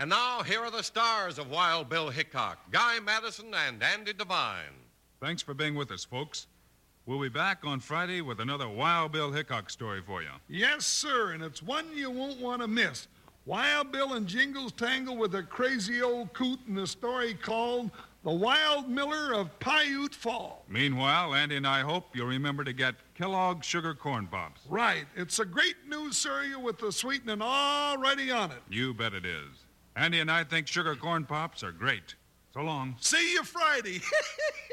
And now, here are the stars of Wild Bill Hickok, Guy Madison and Andy Devine. Thanks for being with us, folks. We'll be back on Friday with another Wild Bill Hickok story for you. Yes, sir, and it's one you won't want to miss. Wild Bill and Jingles tangle with a crazy old coot in a story called The Wild Miller of Paiute Fall. Meanwhile, Andy and I hope you'll remember to get Kellogg's Sugar Corn Pops. Right. It's a great new cereal with the sweetening already on it. You bet it is. Andy and I think Sugar Corn Pops are great. So long. See you Friday.